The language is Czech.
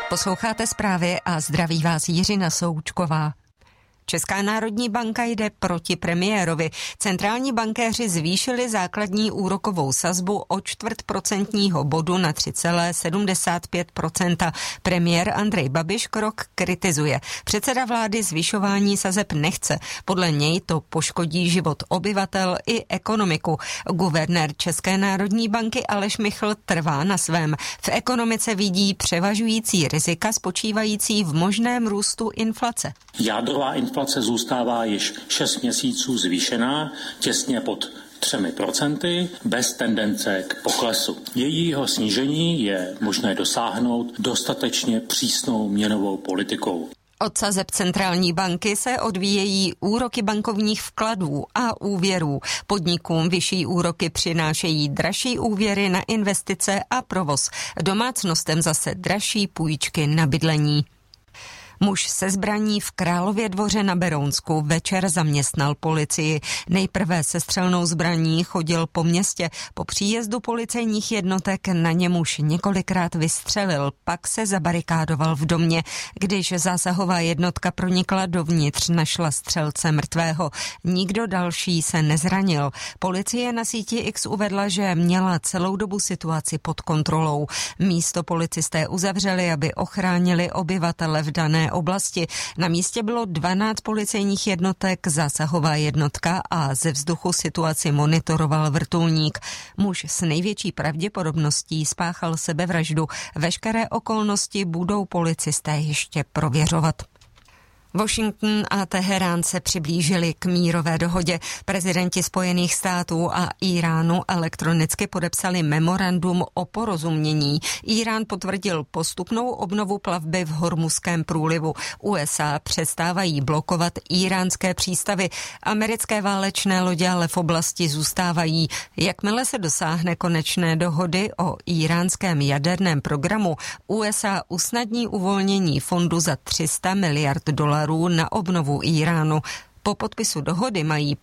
Posloucháte zprávy a zdraví vás Jiřina Součková. Česká národní banka jde proti premiérovi. Centrální bankéři zvýšili základní úrokovou sazbu o 0,25 bodu na 3,75%. Premiér Andrej Babiš krok kritizuje. Předseda vlády zvyšování sazeb nechce. Podle něj to poškodí život obyvatel i ekonomiku. Guvernér České národní banky Aleš Michl trvá na svém. V ekonomice vidí převažující rizika spočívající v možném růstu inflace. Jádrová inflace zůstává již 6 měsíců zvýšená, těsně pod 3%, bez tendence k poklesu. Jejího snížení je možné dosáhnout dostatečně přísnou měnovou politikou. Od sazeb centrální banky se odvíjejí úroky bankovních vkladů a úvěrů. Podnikům vyšší úroky přinášejí dražší úvěry na investice a provoz. Domácnostem zase dražší půjčky na bydlení. Muž se zbraní v Králově Dvoře na Berounsku večer zaměstnal policii. Nejprve se střelnou zbraní chodil po městě. Po příjezdu policejních jednotek na něm už několikrát vystřelil, pak se zabarikádoval v domě. Když zásahová jednotka pronikla dovnitř, našla střelce mrtvého. Nikdo další se nezranil. Policie na síti X uvedla, že měla celou dobu situaci pod kontrolou. Místo policisté uzavřeli, aby ochránili obyvatele v dané oblasti. Na místě bylo 12 policejních jednotek, zásahová jednotka a ze vzduchu situaci monitoroval vrtulník. Muž s největší pravděpodobností spáchal sebevraždu. Veškeré okolnosti budou policisté ještě prověřovat. Washington a Teherán se přiblížili k mírové dohodě. Prezidenti Spojených států a Íránu elektronicky podepsali memorandum o porozumění. Írán potvrdil postupnou obnovu plavby v Hormuzském průlivu. USA přestávají blokovat íránské přístavy. Americké válečné lodě ale v oblasti zůstávají. Jakmile se dosáhne konečné dohody o íránském jaderném programu, USA usnadní uvolnění fondu za $300 miliard na obnovu Íránu. Po podpisu dohody mají